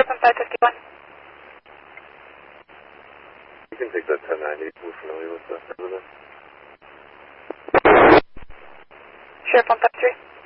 Sheriff on 551. You can take that 1090. We're familiar with that. Sheriff on 53.